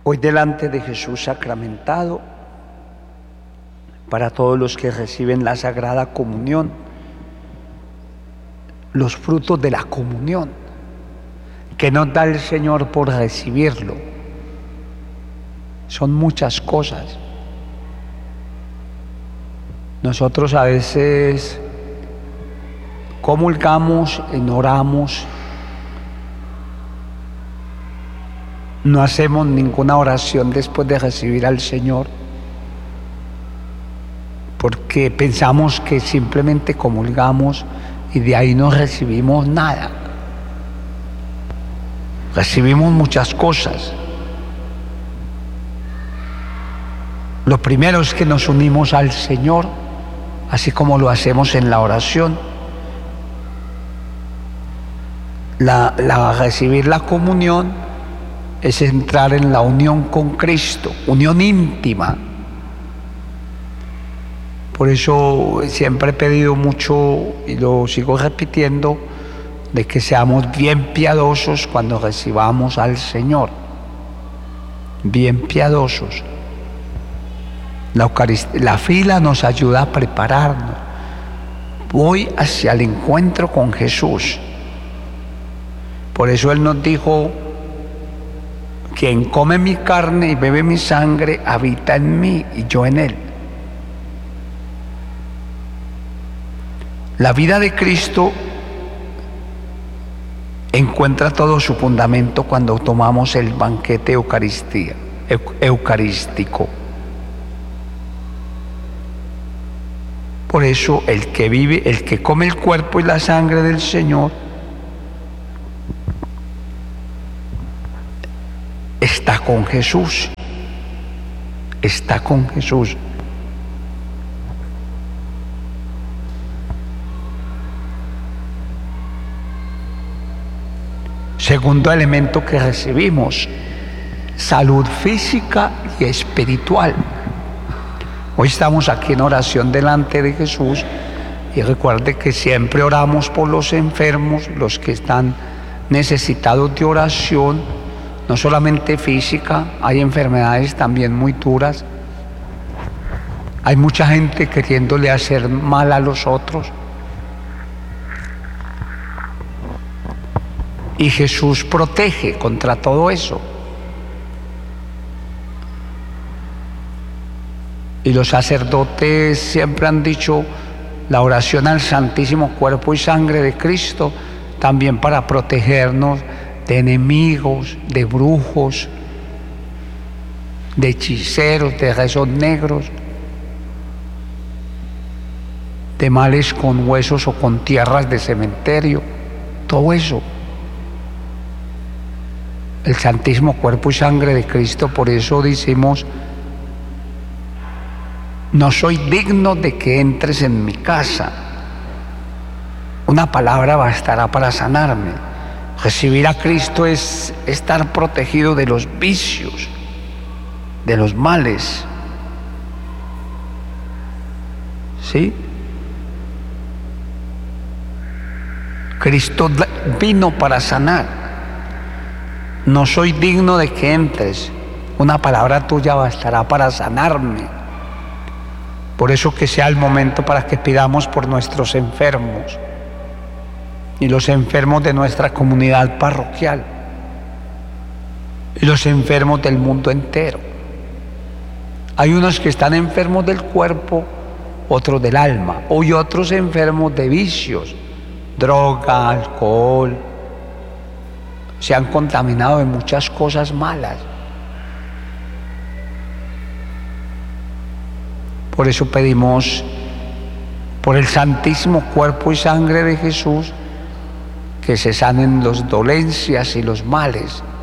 Hoy delante de Jesús sacramentado, para todos los que reciben la Sagrada Comunión, los frutos de la comunión que nos da el Señor por recibirlo. Son muchas cosas. Nosotros a veces comulgamos, oramos, no hacemos ninguna oración después de recibir al Señor, porque pensamos que simplemente comulgamos y de ahí no recibimos nada. Recibimos muchas cosas. Lo primero es que nos unimos al Señor, así como lo hacemos en la oración. Recibir la comunión es entrar en la unión con Cristo, unión íntima. Por eso siempre he pedido mucho, y lo sigo repitiendo, de que seamos bien piadosos cuando recibamos al Señor. Bien piadosos. La fila nos ayuda a prepararnos. Voy hacia el encuentro con Jesús. Por eso Él nos dijo: quien come mi carne y bebe mi sangre habita en mí y yo en él. La vida de Cristo encuentra todo su fundamento cuando tomamos el banquete eucarístico. Por eso el que come el cuerpo y la sangre del Señor está con Jesús. Está con Jesús. Segundo elemento que recibimos: salud física y espiritual. Hoy estamos aquí en oración delante de Jesús y recuerde que siempre oramos por los enfermos, los que están necesitados de oración, no solamente física, hay enfermedades también muy duras. Hay mucha gente queriéndole hacer mal a los otros. Y Jesús protege contra todo eso. Y los sacerdotes siempre han dicho la oración al Santísimo Cuerpo y Sangre de Cristo, también para protegernos de enemigos, de brujos, de hechiceros, de rezos negros, de males con huesos o con tierras de cementerio, todo eso. El Santísimo Cuerpo y Sangre de Cristo, por eso decimos: no soy digno de que entres en mi casa. Una palabra bastará para sanarme. Recibir a Cristo es estar protegido de los vicios, de los males. ¿Sí? Cristo vino para sanar. No soy digno de que entres. Una palabra tuya bastará para sanarme. Por eso que sea el momento para que pidamos por nuestros enfermos y los enfermos de nuestra comunidad parroquial y los enfermos del mundo entero. Hay unos que están enfermos del cuerpo, otros del alma, y otros enfermos de vicios, droga, alcohol. Se han contaminado de muchas cosas malas. Por eso pedimos por el Santísimo Cuerpo y Sangre de Jesús que se sanen las dolencias y los males